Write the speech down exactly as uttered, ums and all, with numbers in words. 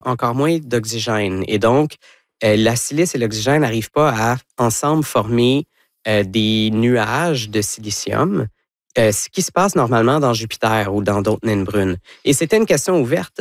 encore moins d'oxygène. Et donc, euh, la silice et l'oxygène n'arrivent pas à ensemble former euh, des nuages de silicium, euh, ce qui se passe normalement dans Jupiter ou dans d'autres naines brunes. Et c'était une question ouverte